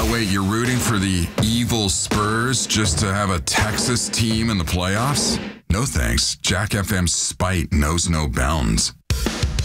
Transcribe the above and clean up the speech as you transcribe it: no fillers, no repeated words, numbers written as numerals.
Oh, wait, you're rooting for the evil Spurs just to have a Texas team in the playoffs? No thanks. Jack FM's spite knows no bounds.